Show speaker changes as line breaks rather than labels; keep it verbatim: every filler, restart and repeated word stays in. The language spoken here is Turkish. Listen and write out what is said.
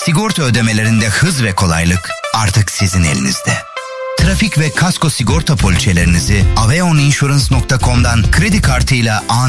Sigorta ödemelerinde hız ve kolaylık artık sizin elinizde. Trafik ve kasko sigorta poliçelerinizi aveon insurance nokta com'dan kredi kartıyla an